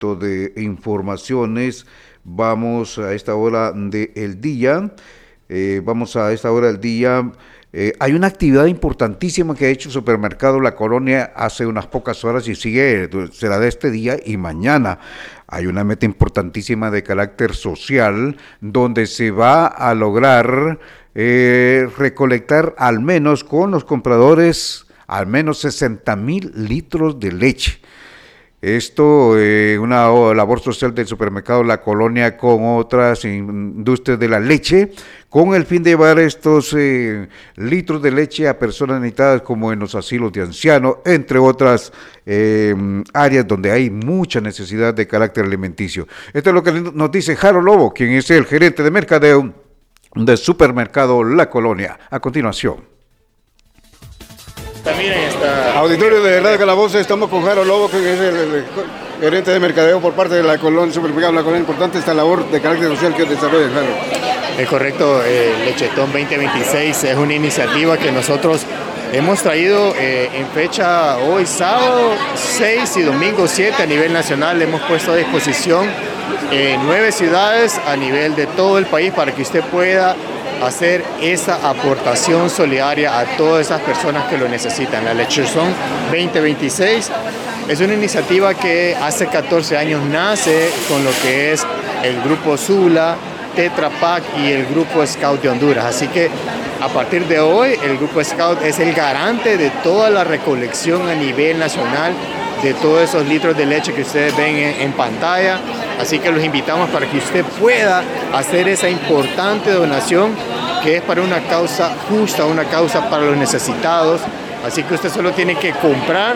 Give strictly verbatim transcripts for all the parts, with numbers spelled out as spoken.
de informaciones. Vamos a esta hora del día, eh, vamos a esta hora del día. Eh, hay una actividad importantísima que ha hecho el Supermercado La Colonia hace unas pocas horas y sigue, será de este día y mañana. Hay una meta importantísima de carácter social donde se va a lograr eh, recolectar al menos con los compradores al menos sesenta mil litros de leche. Esto, eh, una labor social del Supermercado La Colonia con otras industrias de la leche, con el fin de llevar estos eh, litros de leche a personas necesitadas como en los asilos de ancianos, entre otras eh, áreas donde hay mucha necesidad de carácter alimenticio. Esto es lo que nos dice Jaro Lobo, quien es el gerente de mercadeo del Supermercado La Colonia. A continuación. También está... Auditorio de Radio Calabozo, estamos con Jaro Lobo, que es el, el, el gerente de mercadeo por parte de la Colonia, Supermercado La Colonia. Importante esta labor de carácter social que desarrolla Jaro. Es correcto, eh, Lechetón veinte veintiséis es una iniciativa que nosotros hemos traído eh, en fecha hoy sábado seis y domingo siete a nivel nacional. Hemos puesto a disposición eh, nueve ciudades a nivel de todo el país para que usted pueda hacer esa aportación solidaria a todas esas personas que lo necesitan. La Lechetón veinte veintiséis es una iniciativa que hace catorce años nace con lo que es el Grupo Sula, Tetra Pak y el Grupo Scout de Honduras. Así que a partir de hoy el Grupo Scout es el garante de toda la recolección a nivel nacional de todos esos litros de leche que ustedes ven en, en pantalla. Así que los invitamos para que usted pueda hacer esa importante donación que es para una causa justa, una causa para los necesitados. Así que usted solo tiene que comprar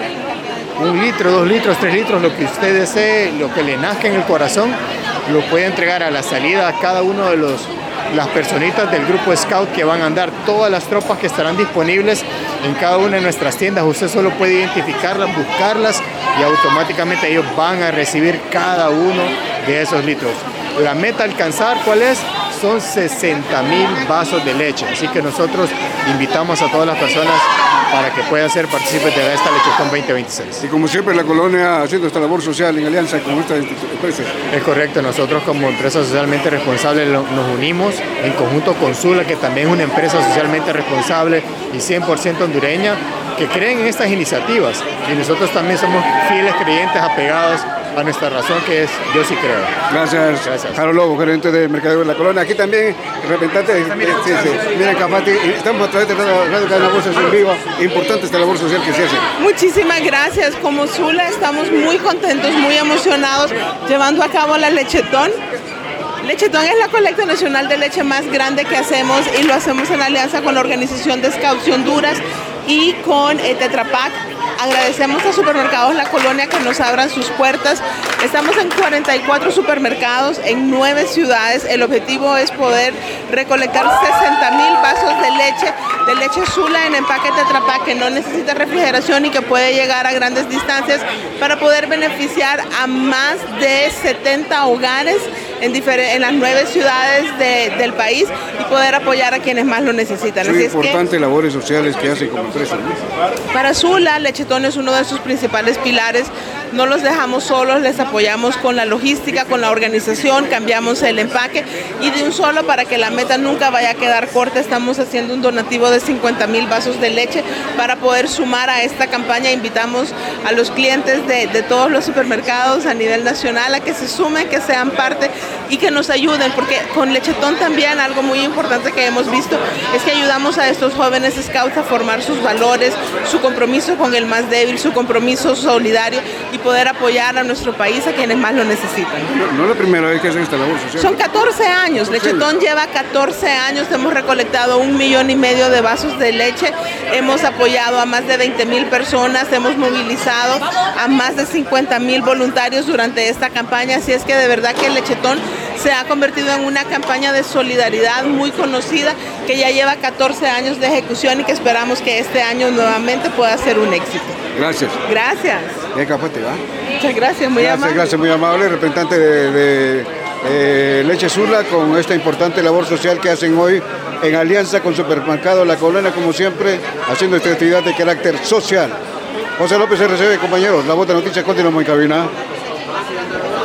un litro, dos litros, tres litros, lo que usted desee, lo que le nazca en el corazón, lo puede entregar a la salida a cada uno de los las personitas del Grupo Scout que van a andar, todas las tropas que estarán disponibles en cada una de nuestras tiendas. Usted solo puede identificarlas, buscarlas y automáticamente ellos van a recibir cada uno de esos litros. La meta a alcanzar, ¿cuál es? Son sesenta mil vasos de leche. Así que nosotros invitamos a todas las personas para que puedan ser partícipes de esta Lechetón veinte veintiséis. Y como siempre la Colonia haciendo esta labor social en alianza con esta empresa. Es correcto, nosotros como empresa socialmente responsable nos unimos en conjunto con Sula, que también es una empresa socialmente responsable y cien por ciento hondureña, que creen en estas iniciativas. Y nosotros también somos fieles creyentes apegados a nuestra razón, que es yo sí creo. Gracias, Gracias. Jaro Lobo, gerente de mercadeo de La Colonia. Aquí también, representante de sí, sí, Miren Cafati, estamos a través de Radio Calabozo en vivo. Importante esta labor social que se hace. Muchísimas gracias. Como Sula estamos muy contentos, muy emocionados llevando a cabo la Lechetón. Lechetón es la colecta nacional de leche más grande que hacemos y lo hacemos en alianza con la organización de Scouts de Honduras y con eh, Tetra Pak. Agradecemos a Supermercados La Colonia que nos abran sus puertas. Estamos en cuarenta y cuatro supermercados en nueve ciudades. El objetivo es poder recolectar sesenta mil vasos de leche, de leche Sula en empaque Tetra Pak que no necesita refrigeración y que puede llegar a grandes distancias para poder beneficiar a más de setenta hogares en, en las nueve ciudades de, del país y poder apoyar a quienes más lo necesitan. Muy Así importante es que, labores sociales que hacen como empresa, ¿no? Para Sula, Lechetón es uno de sus principales pilares. No los dejamos solos, les apoyamos con la logística, con la organización, cambiamos el empaque y de un solo para que la meta nunca vaya a quedar corta. Estamos haciendo un donativo de cincuenta mil vasos de leche para poder sumar a esta campaña. Invitamos a los clientes de, de todos los supermercados a nivel nacional a que se sumen, que sean parte y que nos ayuden, porque con Lechetón también algo muy importante que hemos visto es que ayudamos a estos jóvenes scouts a formar sus valores, su compromiso con el más débil, su compromiso solidario y poder apoyar a nuestro país, a quienes más lo necesitan. No, no es la primera vez que hacen esta labor social. Son catorce años, Lechetón lleva catorce años, hemos recolectado un millón y medio de vasos de leche, hemos apoyado a más de veinte mil personas, hemos movilizado a más de cincuenta mil voluntarios durante esta campaña, así es que de verdad que el Lechetón se ha convertido en una campaña de solidaridad muy conocida que ya lleva catorce años de ejecución y que esperamos que este año nuevamente pueda ser un éxito. Gracias. Gracias. Bien, Cafati, ¿va? Muchas gracias, muy gracias, amable. Gracias, muy amable, representante de, de eh, Leche Sula, con esta importante labor social que hacen hoy en alianza con Supermercado La Colonia, como siempre, haciendo esta actividad de carácter social. José López R C B, compañeros, la voz de noticias, continuamos en cabina.